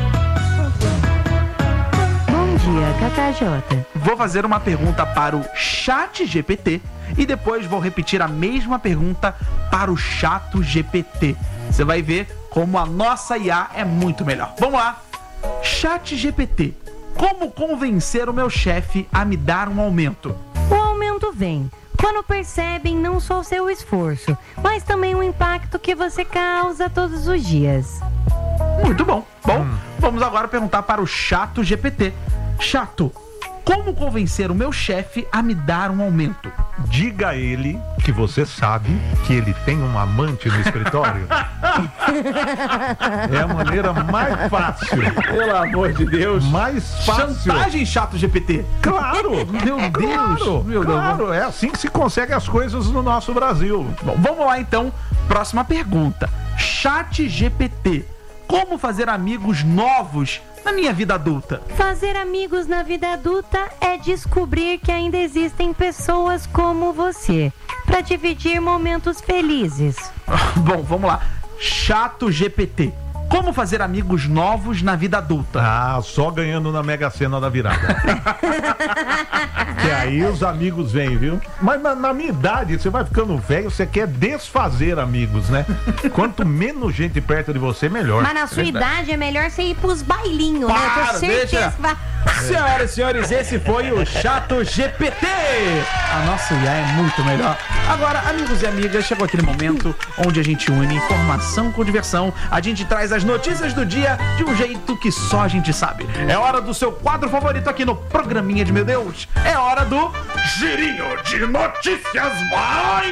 Bom dia, Cacá Jota. Vou fazer uma pergunta para o Chat G P T e depois vou repetir a mesma pergunta para o Chato G P T. Você vai ver como a nossa I A é muito melhor. Vamos lá. Chat G P T. Como convencer o meu chefe a me dar um aumento? O aumento vem quando percebem não só o seu esforço, mas também o impacto que você causa todos os dias. Muito bom. Bom, vamos agora perguntar para o Chato G P T. Chato, como convencer o meu chefe a me dar um aumento? Diga a ele que você sabe que ele tem um amante no escritório. É a maneira mais fácil. Pelo amor de Deus. Mais fácil. Chantagem, Chato G P T. Claro, Meu Deus, claro, meu Deus. claro, é assim que se consegue as coisas no nosso Brasil. Bom, vamos lá então. Próxima pergunta. Chat G P T. Como fazer amigos novos na minha vida adulta? Fazer amigos na vida adulta é descobrir que ainda existem pessoas como você, para dividir momentos felizes. Bom, vamos lá. Chato G P T. Como fazer amigos novos na vida adulta? Ah, só ganhando na Mega Sena da virada. Que aí os amigos vêm, viu? Mas na, na minha idade, você vai ficando velho, você quer desfazer amigos, né? Quanto menos gente perto de você, melhor. Mas na sua idade é melhor você ir pros bailinhos, né? Eu Para, tenho certeza deixa. que vai... Senhoras e senhores, esse foi o Chato G P T. A nossa I A é muito melhor. Agora, amigos e amigas, chegou aquele momento onde a gente une informação com diversão. A gente traz as notícias do dia de um jeito que só a gente sabe. É hora do seu quadro favorito aqui no Programinha de Meu Deus. É hora do Girinho de Notícias. Vai!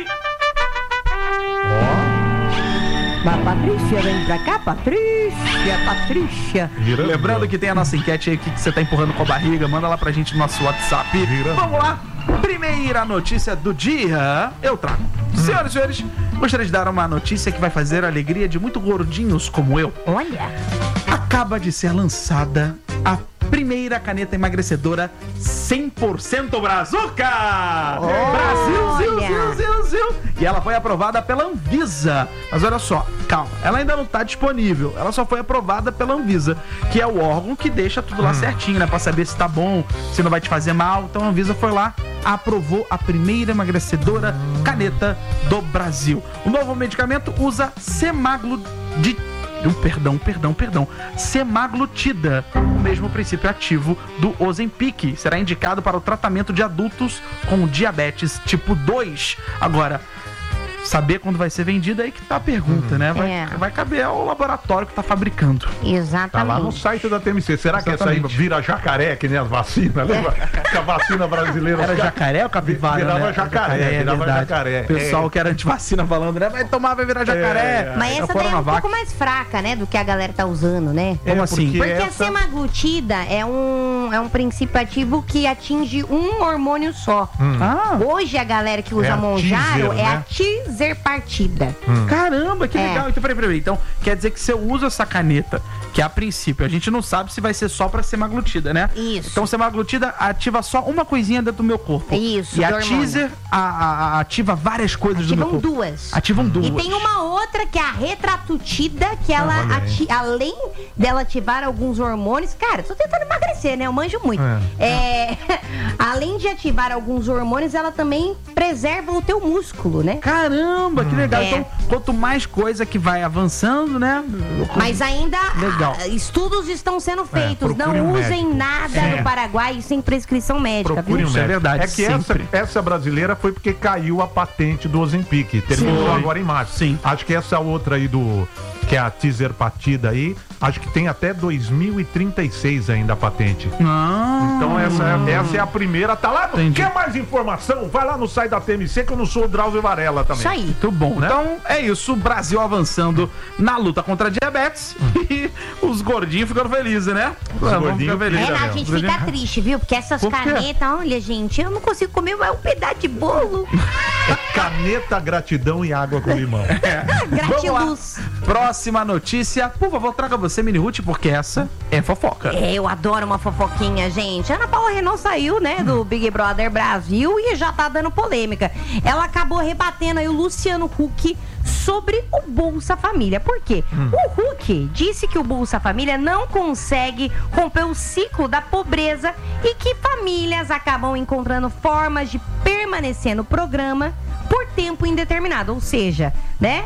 Mas Patrícia, vem pra cá, Patrícia, Patrícia. Girando. Lembrando que tem a nossa enquete aí, o que que você tá empurrando com a barriga, manda lá pra gente no nosso WhatsApp. Girando. Vamos lá. Primeira notícia do dia, eu trago. Senhoras e senhores, gostaria de dar uma notícia que vai fazer a alegria de muito gordinhos como eu. Olha, Acaba de ser lançada a primeira caneta emagrecedora cem por cento Brazuca! Brasil, zil, zil, zil, zil. E ela foi aprovada pela Anvisa. Mas olha só, calma, ela ainda não está disponível. Ela só foi aprovada pela Anvisa, que é o órgão que deixa tudo lá certinho, né? Pra saber se tá bom, se não vai te fazer mal. Então a Anvisa foi lá, aprovou a primeira emagrecedora caneta do Brasil. O novo medicamento usa semaglutide. Um perdão, perdão, perdão. Semaglutida, o mesmo princípio ativo do Ozempic, será indicado para o tratamento de adultos com diabetes tipo dois. Agora, saber quando vai ser vendido aí que tá a pergunta, uhum. né? Vai, é. vai caber ao laboratório que tá fabricando. Exatamente. Tá lá no site da T M C. Será Exatamente. que essa aí vira jacaré, que nem as vacinas? Lembra? Que a vacina brasileira... Era jacaré ou capivara, virava né? jacaré, jacaré, virava é jacaré. O pessoal é. que era antivacina falando, né? Vai tomar, vai virar jacaré. É. Mas essa daí é um pouco mais fraca, né? Do que a galera tá usando, né? Como é, assim? Porque, porque essa... a semaglutida é um, é um princípio ativo que atinge um hormônio só. Hum. Ah. Hoje a galera que usa é Monjaro é a tizerpartida. Hum. Caramba, que é. legal. Então, peraí, peraí. Então, quer dizer que se eu uso essa caneta, que a princípio a gente não sabe se vai ser só pra semaglutida, né? Isso. Então, semaglutida ativa só uma coisinha dentro do meu corpo. Isso. E a teaser a, a, a ativa várias coisas Ativam do meu corpo. duas. Ativam duas. E tem uma outra que é a retratutida, que ela, ah, ati além dela ativar alguns hormônios... Cara, tô tentando emagrecer, né? Eu manjo muito. É. É, além de ativar alguns hormônios, ela também preserva o teu músculo, né? Caramba, que legal. É. Então, quanto mais coisa que vai avançando, né? Mas ainda legal. A, estudos estão sendo feitos. É, não um usem médico. nada é. no Paraguai sem prescrição médica. Procure viu? um médico. É verdade. É que essa, essa brasileira foi porque caiu a patente do Ozempic. Terminou agora em março. Sim. Acho que essa outra aí do... que é a tizerpartida aí, acho que tem até dois mil e trinta e seis ainda a patente. Ah, então essa é, essa é a primeira, tá lá. Entendi. Quer mais informação? Vai lá no site da T M C, que eu não sou o Drauzio Varela também. Isso aí. Muito bom. Né? Então é isso, o Brasil avançando na luta contra a diabetes e os gordinhos ficando felizes, né? Os gordinhos É, felizes, a gente fica triste, viu? Porque essas Por quê? canetas, olha, gente, eu não consigo comer mais um pedaço de bolo. Caneta, gratidão e água com limão. Gratiluz. Próxima notícia. Por favor, traga você, Mini Ruth, porque essa é fofoca. É, eu adoro uma fofoquinha, gente. Ana Paula Renault saiu, né, do Big Brother Brasil e já tá dando polêmica. Ela acabou rebatendo aí o Luciano Huck sobre o Bolsa Família. Por quê? Hum. O Huck disse que o Bolsa Família não consegue romper o ciclo da pobreza e que famílias acabam encontrando formas de permanecer no programa por tempo indeterminado, ou seja, né,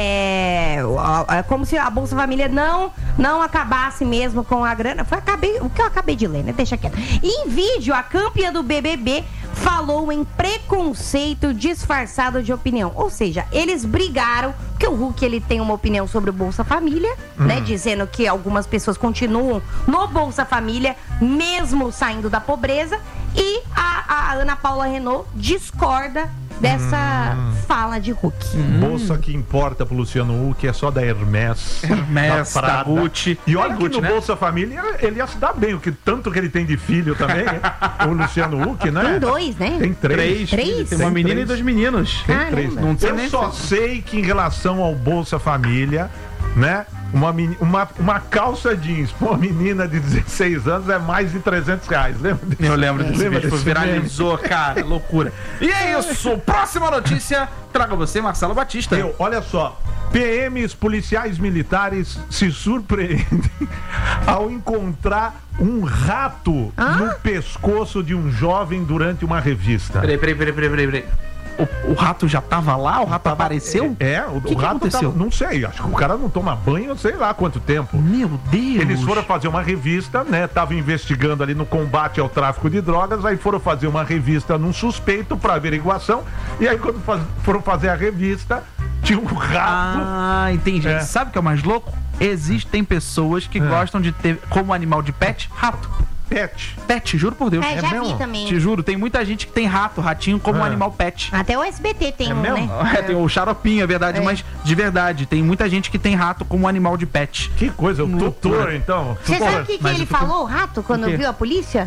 é, é como se a Bolsa Família não, não acabasse mesmo com a grana. Foi, acabei, o que eu acabei de ler, né? Deixa quieto. Em vídeo, a campeã do B B B falou em preconceito disfarçado de opinião, ou seja, eles brigaram, porque o Huck, ele tem uma opinião sobre o Bolsa Família, hum. né, dizendo que algumas pessoas continuam no Bolsa Família, mesmo saindo da pobreza, e a, a Ana Paula Renault discorda dessa hum. fala de Huck. Hum. Bolsa que importa pro Luciano Huck é só da Hermès, Hermès, da, da Gucci. E olha é que Gucci, no né? Bolsa Família ele ia se dar bem, o que tanto que ele tem de filho também, o Luciano Huck, né? Tem dois, né? Tem três. Três? Três? Tem uma Tem menina três. e dois meninos. Tem Ah, três. Não sei Eu nem só se- sei que em relação ao Bolsa Família, né? Uma, meni- uma, uma calça jeans pra uma menina de dezesseis anos é mais de trezentos reais, lembra disso? Eu lembro desse Lembra vídeo, desse viralizou, cara, loucura. E é isso, próxima notícia, traga você, Marcelo Batista. Eu, olha só, P Ms, policiais militares, se surpreendem ao encontrar um rato Hã? no pescoço de um jovem durante uma revista. Peraí, peraí, peraí, peraí, peraí, peraí. O, o rato já tava lá? O rato apareceu? É, é, o, que o que rato aconteceu? tava, não sei, acho que o cara não toma banho, sei lá quanto tempo. Meu Deus. Eles foram fazer uma revista, né? Estavam investigando ali no combate ao tráfico de drogas, aí foram fazer uma revista num suspeito para averiguação, e aí quando faz, foram fazer a revista, tinha um rato. Ah, entendi. É. Sabe o que é o mais louco? Existem pessoas que É. gostam de ter como animal de pet, rato. Pet. Pet, juro por Deus. É, já mesmo? vi também. Te juro, tem muita gente que tem rato, ratinho como É. um animal pet. Até o S B T tem É um, mesmo? né? É, tem o xaropinho, é verdade, É. mas de verdade, tem muita gente que tem rato como animal de pet. Que coisa, o Loucura. tutor, então. Você Tutor. sabe o que, que Mas ele eu tô- falou, o rato, quando O quê? viu a polícia?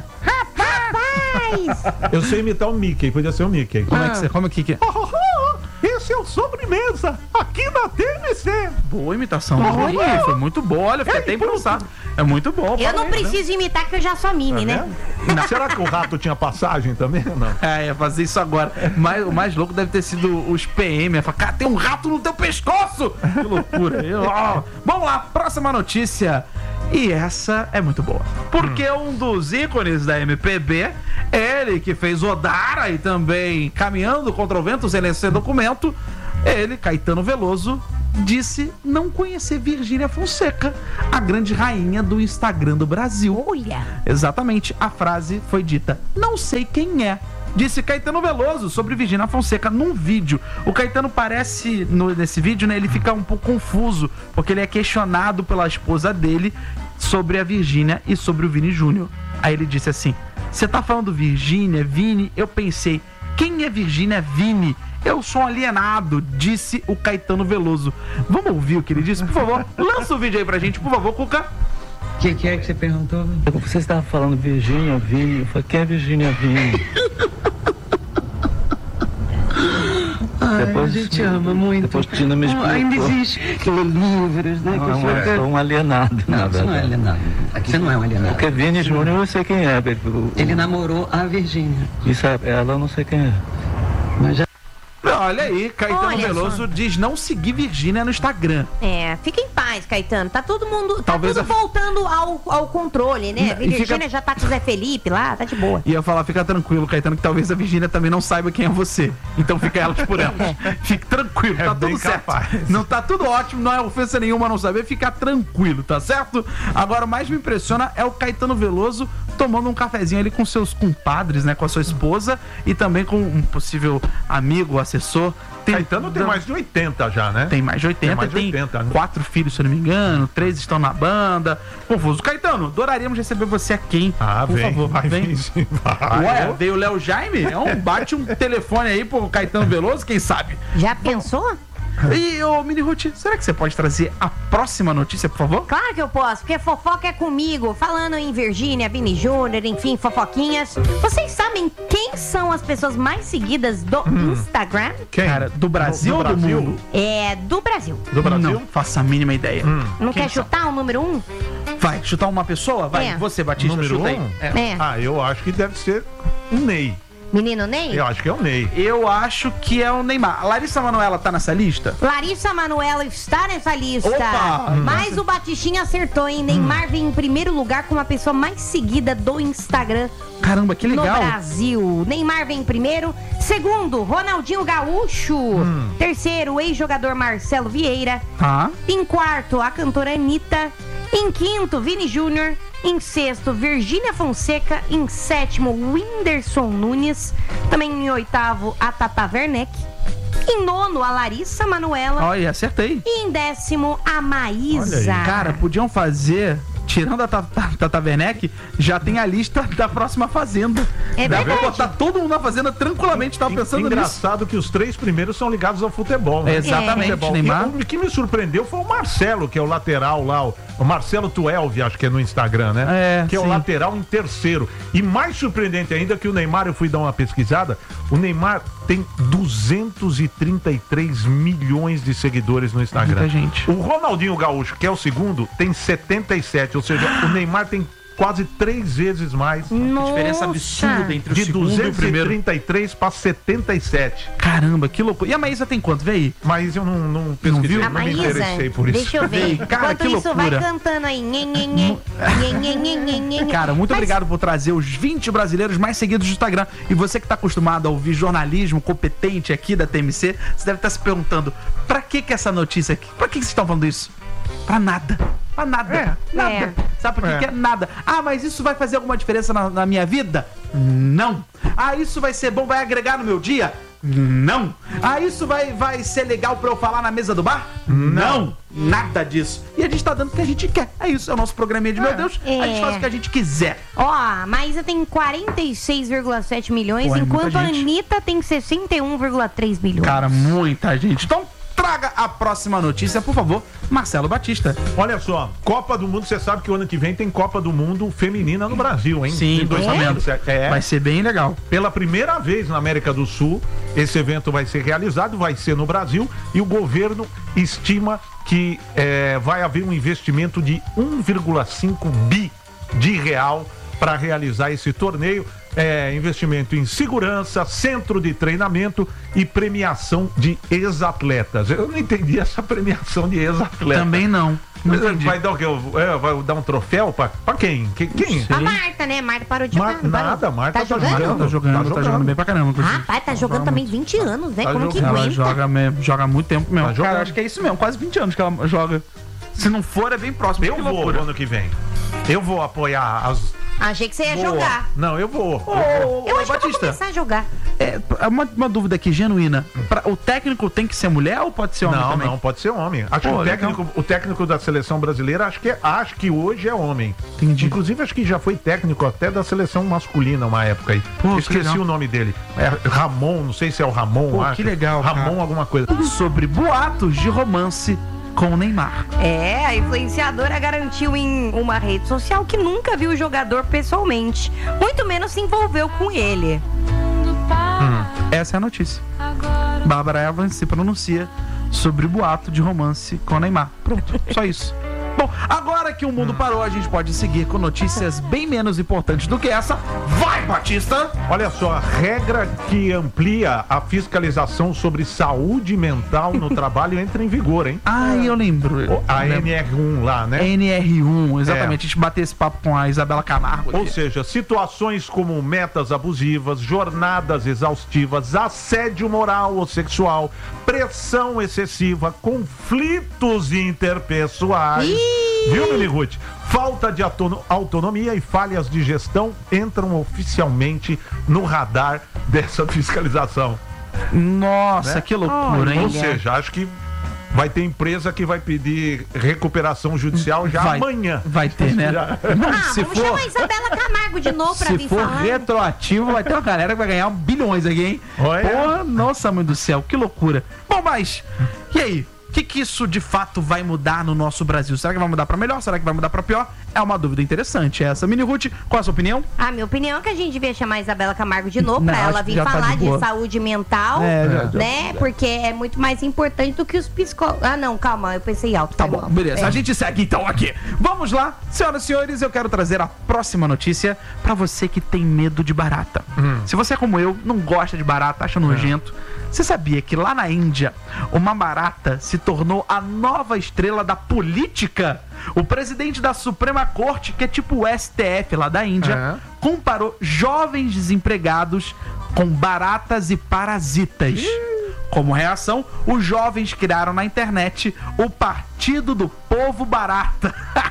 Rapaz! Eu sei imitar o Mickey, podia ser o Mickey. Como é Ah. que você. Como é que. que- Esse é o Sobremesa, aqui na T M C. Boa imitação. Olha. Ih, foi muito boa. Olha, fiquei Ei, até imprensado. É muito bom. Eu não parabéns, né? preciso imitar, que eu já sou mime, Tá né? vendo? Será que o rato tinha passagem também ou não? É, ia fazer isso agora. Mas o mais louco deve ter sido os P M. Ia falar, cara, tem um rato no teu pescoço! Que loucura. Eu, ó. Vamos lá, próxima notícia. E essa é muito boa. Porque um dos ícones da M P B, ele que fez Odara e também Caminhando contra o Vento sem esse documento, ele, Caetano Veloso, disse não conhecer Virgínia Fonseca, a grande rainha do Instagram do Brasil. Olha! Exatamente, a frase foi dita: não sei quem é. Disse Caetano Veloso sobre Virgínia Fonseca num vídeo. O Caetano parece, no, nesse vídeo, né, ele fica um pouco confuso, porque ele é questionado pela esposa dele sobre a Virgínia e sobre o Vini Júnior. Aí ele disse assim: você tá falando Virgínia, Vini? Eu pensei, quem é Virgínia Vini? Eu sou um alienado, disse o Caetano Veloso. Vamos ouvir o que ele disse, por favor? Lança o vídeo aí pra gente, por favor, Cuca. O que, que é que você perguntou? Você estava falando Virgínia Vini. Eu falei, quem é Virgínia Vini? Ai, depois, a gente ama muito. Depois Tina me explicou. Ainda existe que lê livros, né? Não, que não, eu sou um alienado. Não, você não é alienado. Aqui você não é um alienado. Porque Vini Júnior eu sei quem é. Ele namorou a Virgínia. Isso é, ela eu não sei quem é. Mas já... Olha aí, Caetano Olha Veloso só. diz não seguir Virgínia no Instagram. É, fica em paz, Caetano. Tá todo mundo, tá Talvez tudo a- voltando ao, ao controle, né? E A Virgínia fica- já tá com o Zé Felipe lá, tá de boa. Ia falar, fica tranquilo, Caetano, que talvez a Virgínia também não saiba quem é você. Então fica elas por elas. Fique tranquilo, É tá bem tudo certo. capaz. Não tá tudo ótimo, não é ofensa nenhuma não saber, fica tranquilo, tá certo? Agora, o mais me impressiona é o Caetano Veloso tomando um cafezinho ali com seus compadres, né? Com a sua esposa e também com um possível amigo, assessor. Tem- Caetano tem mais de oitenta já, né? Tem mais de oitenta, Tem mais de tem oitenta, né? quatro filhos, se eu não me engano, três estão na banda. Confuso. Caetano, adoraríamos receber você aqui. Ah, por vem, favor, vai vem. vir sim, vai. Ué, veio o Léo Jaime? É um, bate um telefone aí pro Caetano Veloso, quem sabe? Já pensou? E, ô, Mini Ruth, será que você pode trazer a próxima notícia, por favor? Claro que eu posso, porque fofoca é comigo. Falando em Virgínia, Vini Júnior, enfim, fofoquinhas. Vocês sabem quem são as pessoas mais seguidas do Instagram? Quem? Cara, do Brasil Do ou do Brasil? mundo? É do Brasil. Do Brasil? Não faço a mínima ideia. Não Quem quer são? chutar o número um? Vai, chutar uma pessoa? Vai, É. você, Batista, Número chuta um? aí. É. É. Ah, eu acho que deve ser o Ney. Menino Ney? Eu acho que é o Ney. Eu acho que é o Neymar. A Larissa Manoela tá nessa lista? Larissa Manoela está nessa lista. Opa! Mas o Batistinha acertou, hein? Neymar vem em primeiro lugar como a pessoa mais seguida do Instagram Caramba, que legal. no Brasil. Neymar vem em primeiro. Segundo, Ronaldinho Gaúcho. Terceiro, o ex-jogador Marcelo Vieira. Tá. Em quarto, a cantora Anitta. Em quinto, Vini Júnior. Em sexto, Virgínia Fonseca. Em sétimo, Whindersson Nunes. Também em oitavo, a Tata Werneck. Em nono, a Larissa Manoela. Olha, acertei. E em décimo, a Maísa. Cara, podiam fazer, tirando a Tata, Tata Werneck, já tem a lista da próxima Fazenda. É Dá pra verdade. botar todo mundo na Fazenda tranquilamente, tava pensando nisso. Engraçado que os três primeiros são ligados ao futebol, né? Exatamente, Futebol. Neymar. E o que me surpreendeu foi o Marcelo, que é o lateral lá, o, o Marcelo doze, acho que é no Instagram, né? É, que é sim. o lateral em terceiro. E mais surpreendente ainda que o Neymar, eu fui dar uma pesquisada, o Neymar tem duzentos e trinta e três milhões de seguidores no Instagram. Muita gente. O Ronaldinho Gaúcho, que é o segundo, tem setenta e sete, ou seja, o Neymar tem quase três vezes mais. Nossa. Diferença absurda entre o De segundo e o duzentos e primeiro. trinta e três para setenta e sete. Caramba, que loucura. E a Maísa tem quanto? Vê aí. Mas eu não, não pesquisei, viu? não, A me Maísa, interessei por isso. deixa eu ver. Cara, Enquanto que isso, loucura. vai cantando aí. Nhen, nhen, nhen. Nhen, nhen, nhen, nhen, nhen. Cara, muito Mas- obrigado por trazer os vinte brasileiros mais seguidos do Instagram. E você que tá acostumado a ouvir jornalismo competente aqui da T M C, você deve estar se perguntando, pra que que essa notícia aqui? Pra que que vocês estão falando isso? Pra nada. Pra nada. Nada. É. Sabe por que É. que é nada? Ah, mas isso vai fazer alguma diferença na, na minha vida? Não. Ah, isso vai ser bom, vai agregar no meu dia? Não. Ah, isso vai, vai ser legal pra eu falar na mesa do bar? Não. Nada disso. E a gente tá dando o que a gente quer. É isso, é o nosso programinha de meu Deus. A gente É. faz o que a gente quiser. Ó, a Maísa tem quarenta e seis vírgula sete milhões, Pô, é muita enquanto a gente. Anitta tem sessenta e um vírgula três milhões. Cara, muita gente. Então, traga a próxima notícia, por favor, Marcelo Batista. Olha só, Copa do Mundo, você sabe que o ano que vem tem Copa do Mundo feminina no Brasil, hein? Sim, Em tô dois mil e sabendo. dezessete. É. Vai ser bem legal. Pela primeira vez na América do Sul, esse evento vai ser realizado, vai ser no Brasil, e o governo estima que é, vai haver um investimento de um vírgula cinco bi de real para realizar esse torneio. é, investimento em segurança, centro de treinamento e premiação de ex-atletas. Eu não entendi essa premiação de ex-atletas. Também não. Não entendi. Vai dar o quê? É, vai dar um troféu pra, pra quem? Quem? quem? A Marta, né? Marta parou de Mar- jogar. não parou? nada, Marta tá tá jogando? jogando. Tá jogando, tá jogando bem pra caramba. inclusive. Rapaz, tá jogando também vinte anos, né? Tá Como que jogando. Ela aguenta? joga, mesmo, joga há muito tempo mesmo. Tá jogando. Cara, acho que é isso mesmo, quase vinte anos que ela joga. Se não for, é bem próximo. Eu Que vou loucura. no ano que vem. Eu vou apoiar as. Achei que você ia Boa. jogar. Não, eu vou. Ô, ô, Eu acho que eu vou Batista, começar a jogar. é, uma, uma dúvida aqui, genuína. Pra- o técnico tem que ser mulher ou pode ser homem Não, também? não, pode ser homem. Acho Pô, que o legal. técnico, o técnico da seleção brasileira, acho que, é- acho que hoje é homem. Entendi. Inclusive, acho que já foi técnico até da seleção masculina uma época aí. Pô, que Esqueci legal. o nome dele. É Ramon, não sei se é o Ramon. Pô, acho. que legal, Ramon cara. alguma coisa. Sobre boatos de romance com o Neymar. É, a influenciadora garantiu em uma rede social que nunca viu o jogador pessoalmente, muito menos se envolveu com ele. Essa é a notícia. Bárbara Evans se pronuncia sobre o boato de romance com o Neymar. Pronto, só isso. Bom, agora que o mundo parou, a gente pode seguir com notícias bem menos importantes do que essa. Vai, Batista! Olha só, a regra que amplia a fiscalização sobre saúde mental no trabalho entra em vigor, hein? Ah, eu lembro. A Lembro. N R um lá, né? N R um, exatamente. É. A gente bateu esse papo com a Isabela Camargo Ou aqui. seja, situações como metas abusivas, jornadas exaustivas, assédio moral ou sexual, pressão excessiva, conflitos interpessoais. Viu, Mili Ruth? Falta de autono- autonomia e falhas de gestão entram oficialmente no radar dessa fiscalização. Nossa, Né? que loucura, hein? Ou seja, acho que vai ter empresa que vai pedir recuperação judicial já vai, amanhã. Vai ter, né? Já. Não, Ah, se vamos for, chamar a Isabela Camargo de novo pra se vir for falar. retroativo, vai ter uma galera que vai ganhar bilhões aqui, hein? Olha. Porra, nossa, mãe do céu, que loucura. Bom, mas, e aí? O que, que isso de fato vai mudar no nosso Brasil? Será que vai mudar pra melhor? Será que vai mudar pra pior? É uma dúvida interessante essa. Mini Ruth, qual a sua opinião? A minha opinião é que a gente devia chamar a Isabela Camargo de novo Não, pra acho ela que vir já tá falar de de, boa. saúde mental, É, já- já- né? Porque é muito mais importante do que os psicólogos. Ah, não, calma, eu pensei alto. Tá foi bom, mal. beleza. É. A gente segue então aqui. Vamos lá, senhoras e senhores, eu quero trazer a próxima notícia pra você que tem medo de barata. Se você é como eu, não gosta de barata, acha nojento, você sabia que lá na Índia, uma barata se tornou a nova estrela da política? O presidente da Suprema Corte, que é tipo o S T F lá da Índia, É. comparou jovens desempregados com baratas e parasitas. Como reação, os jovens criaram na internet o Partido do Povo Barata.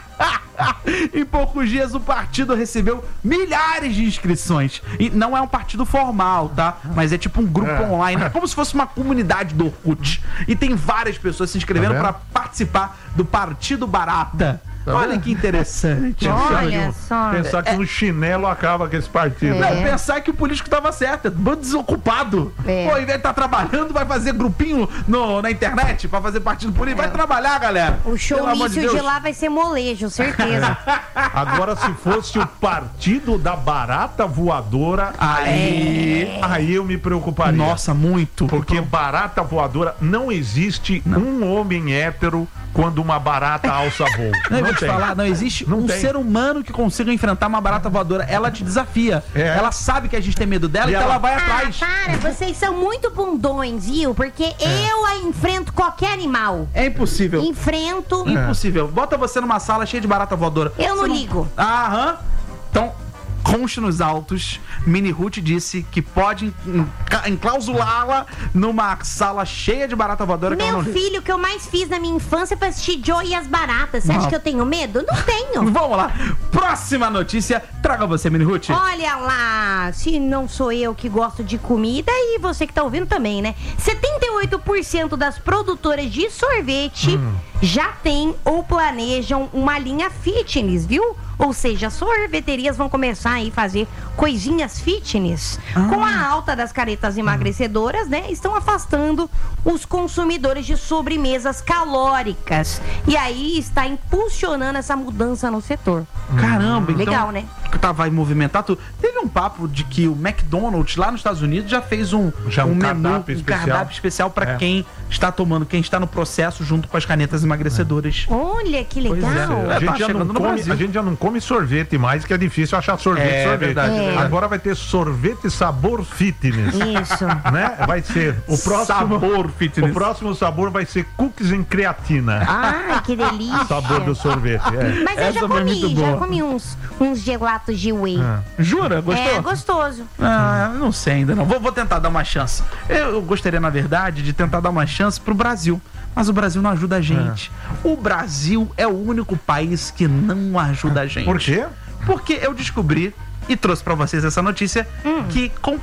Em poucos dias o partido recebeu milhares de inscrições. E não é um partido formal, tá? Mas é tipo um grupo É. online. É como se fosse uma comunidade do Orkut. E tem várias pessoas se inscrevendo Tá pra vendo? participar do Partido Barata. Tá Olha vendo? que interessante. Olha só. Pensar que um chinelo acaba com esse partido. Não, É. pensar que o político tava certo, é bando desocupado. É. Pô, ao invés de estar trabalhando, vai fazer grupinho no, na internet pra fazer partido político. Vai trabalhar, galera. O Pelo amor showmício de, Deus. lá vai ser molejo, certeza. Agora, se fosse o partido da barata voadora, Aí. aí eu me preocuparia. Nossa, muito. Porque barata voadora, não existe um homem hétero quando uma barata alça voo. Não, eu vou Não te tem. falar, não existe Não um tem. ser humano que consiga enfrentar uma barata voadora. Ela te desafia. É. Ela sabe que a gente tem medo dela, E então ela- ela vai Ah, atrás. para, vocês são muito bundões, viu? Porque eu a enfrento qualquer animal. É impossível. Enfrento. Impossível. Bota você numa sala cheia de barata voadora. Eu não Você ligo. Aham. Então, conste nos autos. Mini Ruth disse que pode enca- enclausulá-la numa sala cheia de barata voadora. que ela Meu não... filho, o que eu mais fiz na minha infância foi assistir Joey e as baratas. Você Não. acha que eu tenho medo? Não tenho. Vamos lá. Próxima notícia. Traga você, Mini Ruth. Olha lá, se não sou eu que gosto de comida e você que tá ouvindo também, né? setenta e oito por cento das produtoras de sorvete já têm ou planejam uma linha fitness, viu? Ou seja, sorveterias vão começar aí a fazer coisinhas fitness. Com a alta das caretas emagrecedoras, né? Estão afastando os consumidores de sobremesas calóricas. E aí está impulsionando essa mudança no setor. Caramba, então. Legal, né? Tá, vai movimentar tudo. Teve um papo de que o McDonald's lá nos Estados Unidos já fez um, Já um menu, cardápio um especial. cardápio especial pra É. quem está tomando, quem está no processo junto com as canetas emagrecedoras. Olha que legal. Pois é. A gente, tá já não chegando no come, Brasil. a gente já não come sorvete mais, que é difícil achar sorvete. É, sorvete. verdade, é verdade. Agora vai ter sorvete sabor fitness. Isso. Né? Vai ser o próximo Sabor fitness. O próximo sabor vai ser cookies em creatina. Ai, que delícia. Sabor do sorvete. É. Mas eu Essa já foi comi, muito já boa. comi uns, uns gelatos de whey. Ah. Jura? Gostou? É gostoso. Ah, não sei ainda não. Vou, vou tentar dar uma chance. Eu gostaria, na verdade, de tentar dar uma chance pro Brasil. Mas o Brasil não ajuda a gente. É. O Brasil é o único país que não ajuda a gente. Por quê? Porque eu descobri e trouxe pra vocês essa notícia Hum. que com